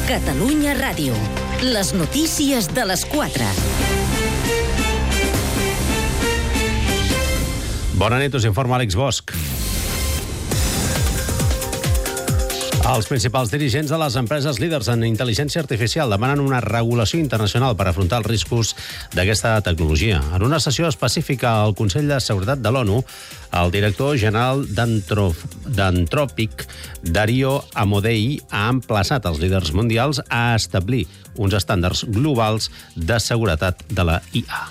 Catalunya Ràdio. Les notícies de les 4. Bona nit, us informa Àlex Bosch. Els principals dirigents de les empreses líders en intel·ligència artificial demanen una regulació internacional per afrontar els riscos d'aquesta tecnologia. En una sessió específica al Consell de Seguretat de l'ONU, el director general d'Anthropic, Dario Amodei, ha emplaçat els líders mundials a establir uns estàndards globals de seguretat de la IA.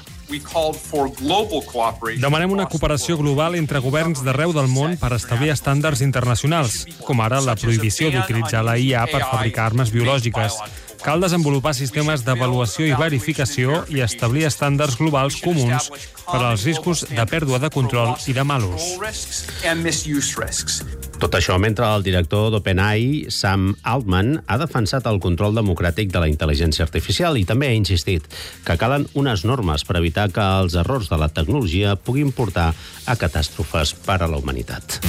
Demanem una cooperació global entre governs d'arreu del món per establir estàndards internacionals, com ara la prohibició d'utilitzar la IA per fabricar armes biològiques. Cal desenvolupar sistemes d'avaluació i verificació i establir estàndards globals comuns per als riscos de pèrdua de control i de mal ús. Tot això mentre el director d'OpenAI, Sam Altman, ha defensat el control democràtic de la intel·ligència artificial i també ha insistit que calen unes normes per evitar que els errors de la tecnologia puguin portar a catàstrofes per a la humanitat.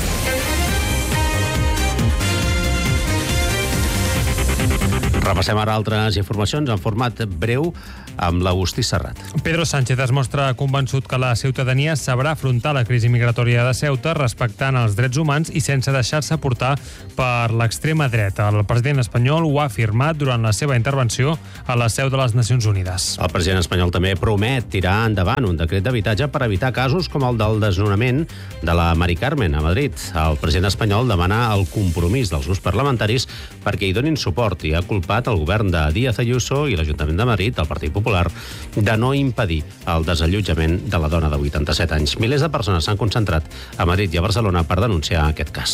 Repassem ara altres informacions en format breu amb l'Agustí Serrat. Pedro Sánchez es mostra convençut que la ciutadania sabrà afrontar la crisi migratòria de Ceuta respectant els drets humans i sense deixar-se portar per l'extrema dreta. El president espanyol ho ha afirmat durant la seva intervenció a la seu de les Nacions Unides. El president espanyol també promet tirar endavant un decret d'habitatge per evitar casos com el del desnonament de la Mari Carmen a Madrid. El president espanyol demana el compromís dels grups parlamentaris perquè hi donin suport i ha culpat el govern de Díaz Ayuso i l'Ajuntament de Madrid, el Partit Popular, de no impedir el desallotjament de la dona de 87 anys. Milers de persones s'han concentrat a Madrid i a Barcelona per denunciar aquest cas.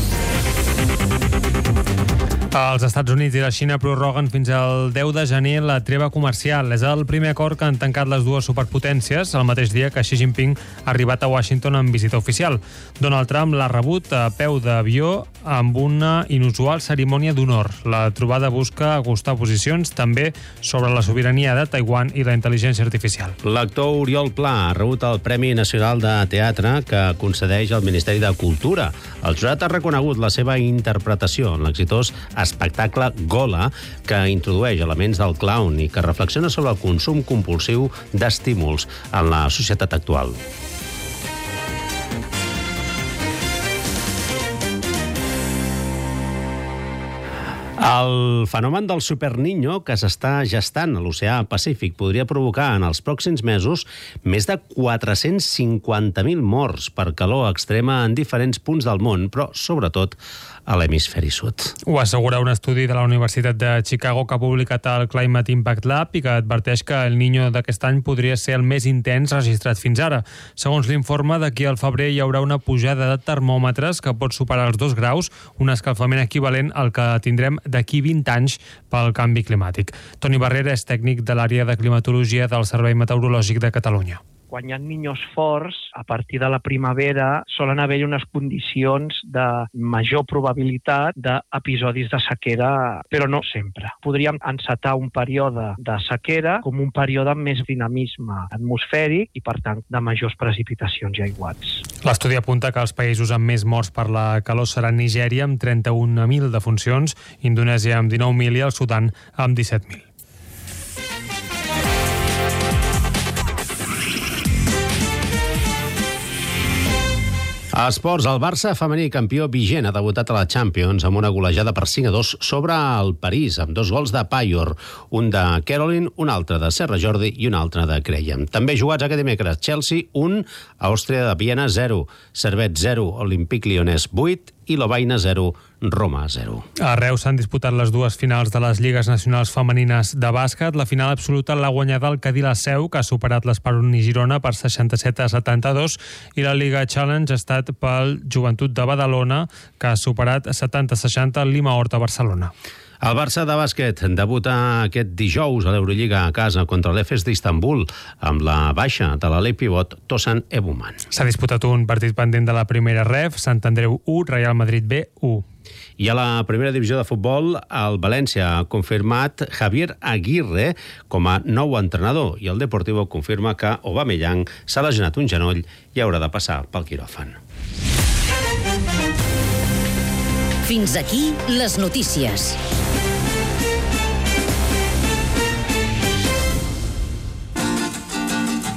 Els Estats Units i la Xina prorroguen fins al 10 de gener la treva comercial. És el primer acord que han tancat les dues superpotències el mateix dia que Xi Jinping ha arribat a Washington en visita oficial. Donald Trump l'ha rebut a peu d'avió amb una inusual cerimònia d'honor. La trobada busca acostar posicions també sobre la sobirania de Taiwan i la intel·ligència artificial. L'actor Oriol Pla ha rebut el Premi Nacional de Teatre que concedeix el Ministeri de Cultura. El jurat ha reconegut la seva interpretació en l'exitós espectacle Gola, que introdueix elements del clown i que reflexiona sobre el consum compulsiu d'estímuls en la societat actual. El fenomen del superniño que s'està gestant a l'oceà Pacífic podria provocar en els pròxims mesos més de 450.000 morts per calor extrema en diferents punts del món, però sobretot a l'hemisferi sud. Ho assegura un estudi de la Universitat de Chicago que ha publicat el Climate Impact Lab i que adverteix que el Niño d'aquest any podria ser el més intens registrat fins ara. Segons l'informe, d'aquí al febrer hi haurà una pujada de termòmetres que pot superar els 2 graus, un escalfament equivalent al que tindrem d'aquí 20 anys pel canvi climàtic. Toni Barrera és tècnic de l'àrea de climatologia del Servei Meteorològic de Catalunya. Quan hi ha niños forts, a partir de la primavera solen haver-hi unes condicions de major probabilitat d'episodis de sequera, però no sempre. Podríem encetar un període de sequera com un període amb més dinamisme atmosfèric i, per tant, de majors precipitacions i aiguats. L'estudi apunta que els països amb més morts per la calor seran Nigèria, amb 31.000 defuncions, Indonèsia amb 19.000 i el Sudan amb 17.000. A esports, el Barça femení campió vigent ha debutat a la Champions amb una golejada per 5-2 sobre el París, amb 2 gols de Payor, un de Caroline, un altre de Serra Jordi i un altre de Creyem. També jugats aquest dimecres, Chelsea 1, Àustria de Viena 0, Servette 0, Olympique Lyonnais 8 i Lovaina 0, Roma 0. A Reus s'han disputat les dues finals de les Lligues Nacionals Femenines de bàsquet. La final absoluta l'ha guanyada el Cadí la Seu, que ha superat l'Esperón i Girona per 67-72, i la Lliga Challenge ha estat pel Joventut de Badalona, que ha superat 70-60 el Lima Horta Barcelona. El Barça de bàsquet debuta aquest dijous a l'Eurolliga a casa contra l'Efes d'Istanbul amb la baixa de l'alè pivot Tosan Ebuman. S'ha disputat un partit pendent de la primera ref, Sant Andreu 1, Real Madrid B 1. I a la primera divisió de futbol, el València ha confirmat Javier Aguirre com a nou entrenador i el Deportivo confirma que Aubameyang s'ha lesionat un genoll i haurà de passar pel quiròfan. Fins aquí les notícies.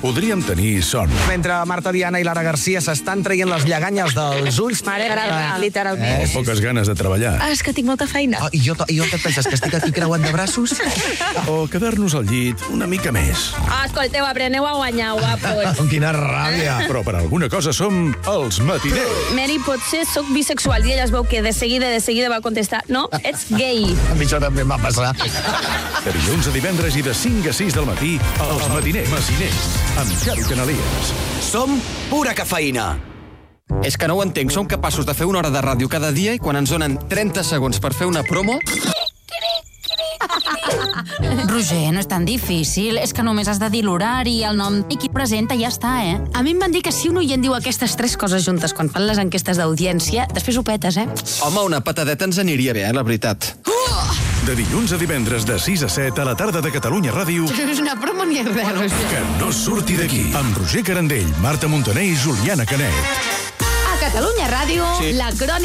podríem tenir son. Mentre Marta Diana i Lara Garcia s'estan traient les lleganyes dels ulls... Mare grava, literalment. Poques ganes de treballar. És que tinc molta feina. I jo què et penses, que estic aquí creuant de braços? O quedar-nos al llit una mica més. Escolteu, apreneu a guanyar, guapos. Quina ràbia. Però per alguna cosa som els matiners. Mary, potser sóc bisexual. I ella es veu que de seguida va contestar no, ets gay. A mi això també em va passar. De dilluns a divendres i de 5 a 6 del matí, els matiners. Amb Xavi Canalies. Som pura cafeïna. És que no ho entenc. Som capaços de fer una hora de ràdio cada dia i quan ens donen 30 segons per fer una promo... Roger, no és tan difícil. És que només has de dir l'horari, el nom i qui presenta i ja està, A mi em van dir que si un oient diu aquestes 3 coses juntes quan fan les enquestes d'audiència, després ho petes, Home, una patadeta ens aniria bé, la veritat. De dilluns a divendres de 6 a 7 a la tarda de Catalunya Ràdio. No és una promo ni res, Roger. Que no surti d'aquí. Amb Roger Carandell, Marta Montaner i Juliana Canet. A Catalunya Ràdio, la crònica